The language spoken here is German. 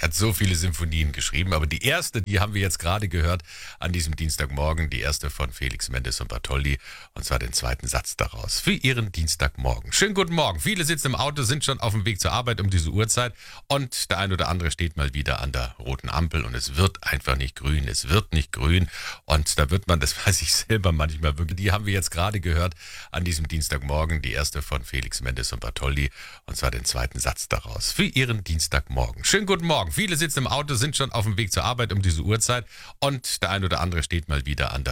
hat so viele Symphonien geschrieben, aber die erste, die haben wir jetzt gerade gehört an diesem Dienstagmorgen, die erste von Felix Mendes und Bartholdy, und zwar den zweiten Satz daraus für Ihren Dienstagmorgen. Schönen guten Morgen. Viele sitzen im Auto, sind schon auf dem Weg zur Arbeit um diese Uhrzeit und der ein oder andere steht mal wieder an der roten Ampel und es wird einfach nicht grün. Es wird nicht grün und da wird man, das weiß ich selber manchmal wirklich, die haben wir jetzt gerade gehört an diesem Dienstagmorgen, die erste von Felix Mendes und Bartholdy, und zwar den zweiten Satz daraus für Ihren Dienstagmorgen. Schönen guten Morgen. Viele sitzen im Auto, sind schon auf dem Weg zur Arbeit um diese Uhrzeit und der ein oder andere steht mal wieder an der